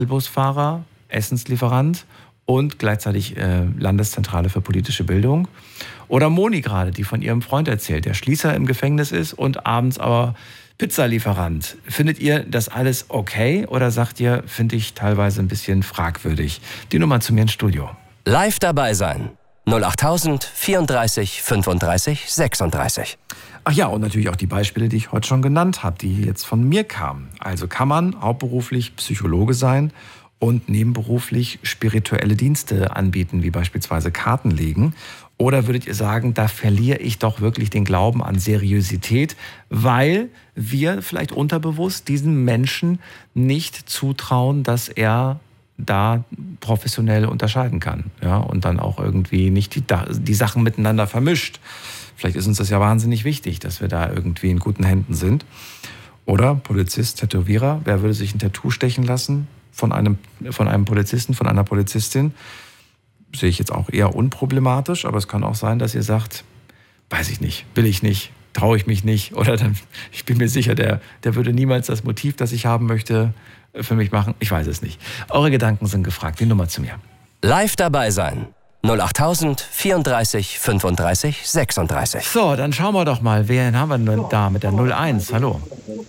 Busfahrer, Essenslieferant und gleichzeitig Landeszentrale für politische Bildung. Oder Moni gerade, die von ihrem Freund erzählt, der Schließer im Gefängnis ist und abends aber Pizzalieferant. Findet ihr das alles okay oder sagt ihr, finde ich teilweise ein bisschen fragwürdig? Die Nummer zu mir ins Studio. Live dabei sein. 08000 34 35 36. Ach ja, und natürlich auch die Beispiele, die ich heute schon genannt habe, die jetzt von mir kamen. Also kann man hauptberuflich Psychologe sein und nebenberuflich spirituelle Dienste anbieten, wie beispielsweise Karten legen? Oder würdet ihr sagen, da verliere ich doch wirklich den Glauben an Seriosität, weil wir vielleicht unterbewusst diesen Menschen nicht zutrauen, dass er da professionell unterscheiden kann, ja, und dann auch irgendwie nicht die Sachen miteinander vermischt. Vielleicht ist uns das ja wahnsinnig wichtig, dass wir da irgendwie in guten Händen sind. Oder Polizist, Tätowierer, wer würde sich ein Tattoo stechen lassen von einem Polizisten, von einer Polizistin? Sehe ich jetzt auch eher unproblematisch, aber es kann auch sein, dass ihr sagt, weiß ich nicht, will ich nicht, traue ich mich nicht, oder dann, ich bin mir sicher, der würde niemals das Motiv, das ich haben möchte, für mich machen. Ich weiß es nicht. Eure Gedanken sind gefragt. Die Nummer zu mir. Live dabei sein. 08000 34 35 36. So, dann schauen wir doch mal, wen haben wir denn da mit der 01? Hallo.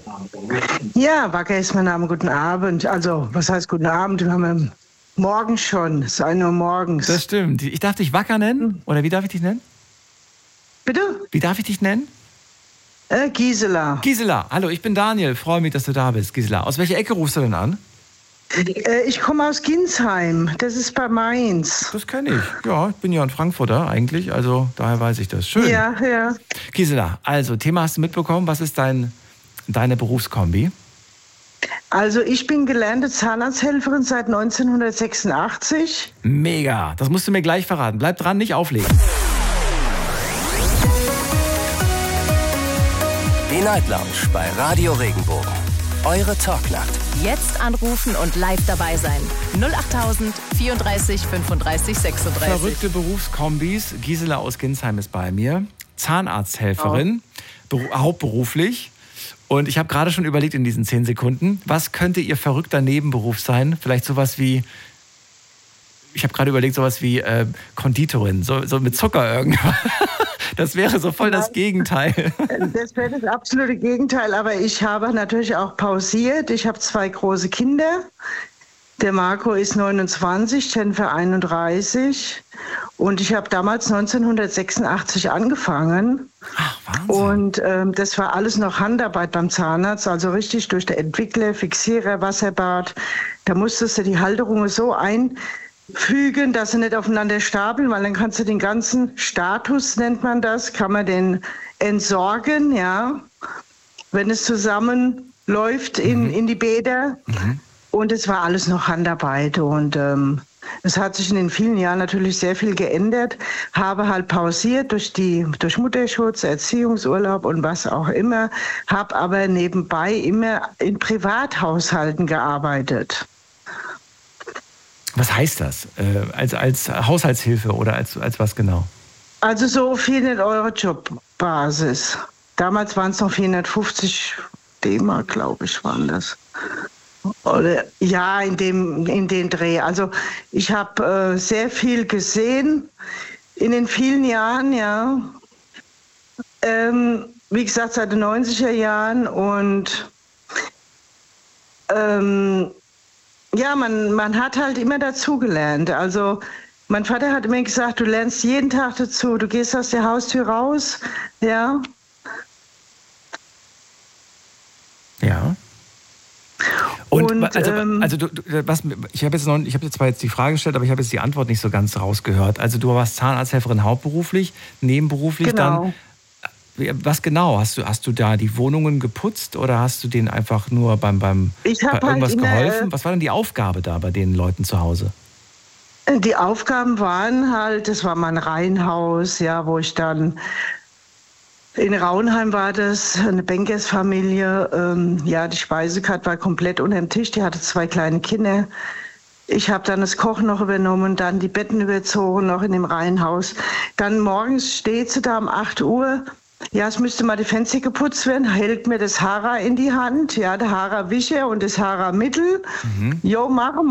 Ja, Wacker ist mein Name. Guten Abend. Also, was heißt guten Abend? Wir haben morgen schon. Es ist 1 Uhr morgens. Das stimmt. Ich darf dich Wacker nennen? Oder wie darf ich dich nennen? Bitte? Wie darf ich dich nennen? Gisela. Gisela, hallo, ich bin Daniel. Freue mich, dass du da bist, Gisela. Aus welcher Ecke rufst du denn an? Ich komme aus Ginsheim. Das ist bei Mainz. Das kenne ich. Ja, ich bin ja ein Frankfurter eigentlich, also daher weiß ich das. Schön. Ja, ja. Gisela, also Thema hast du mitbekommen. Was ist deine Berufskombi? Also ich bin gelernte Zahnarzthelferin seit 1986. Mega, das musst du mir gleich verraten. Bleib dran, nicht auflegen. Die Night Lounge bei Radio Regenbogen. Eure Talknacht. Jetzt anrufen und live dabei sein. 08000 34 35 36. Verrückte Berufskombis. Gisela aus Ginsheim ist bei mir. Zahnarzthelferin, hauptberuflich. Und ich habe gerade schon überlegt in diesen 10 Sekunden, was könnte ihr verrückter Nebenberuf sein? Vielleicht sowas wie, ich habe gerade überlegt, sowas wie Konditorin, so mit Zucker irgendwas. Das wäre so voll das Gegenteil. Das wäre das absolute Gegenteil, aber ich habe natürlich auch pausiert. Ich habe 2 große Kinder. Der Marco ist 29, Jennifer 31. Und ich habe damals 1986 angefangen. Ach, Wahnsinn. Und das war alles noch Handarbeit beim Zahnarzt, also richtig durch den Entwickler, Fixierer, Wasserbad. Da musstest du die Halterungen so einfügen, dass sie nicht aufeinander stapeln, weil dann kannst du den ganzen Status, nennt man das, kann man den entsorgen, ja, wenn es zusammenläuft in die Bäder. Mhm. Und es war alles noch Handarbeit und es hat sich in den vielen Jahren natürlich sehr viel geändert, habe halt pausiert durch Mutterschutz, Erziehungsurlaub und was auch immer, habe aber nebenbei immer in Privathaushalten gearbeitet. Was heißt das? Als Haushaltshilfe oder als was genau? Also so 400 € Jobbasis. Damals waren es noch 450 D-Mark, glaube ich, waren das. Oder ja, in den Dreh. Also ich habe sehr viel gesehen in den vielen Jahren, ja. Wie gesagt, seit den 90er Jahren und ja, man hat halt immer dazugelernt. Also mein Vater hat immer gesagt, du lernst jeden Tag dazu, du gehst aus der Haustür raus, ja. Ja. Und ich habe jetzt zwar jetzt die Frage gestellt, aber ich habe jetzt die Antwort nicht so ganz rausgehört. Also du warst Zahnarzthelferin hauptberuflich, nebenberuflich genau. Dann. Was genau? Hast du da die Wohnungen geputzt oder hast du denen einfach nur bei irgendwas halt geholfen? Was war denn die Aufgabe da bei den Leuten zu Hause? Die Aufgaben waren halt, das war mein Reihenhaus, ja, wo ich dann in Rauenheim war das, eine Bankersfamilie. Ja, die Speisekarte war komplett unter dem Tisch. Die hatte 2 kleine Kinder. Ich habe dann das Kochen noch übernommen, dann die Betten überzogen, noch in dem Reihenhaus. Dann morgens steht sie da um 8 Uhr, Ja, es müsste mal die Fenster geputzt werden, hält mir das Haarer in die Hand, ja, der Haarerwischer und das Haarermittel. Jo, machen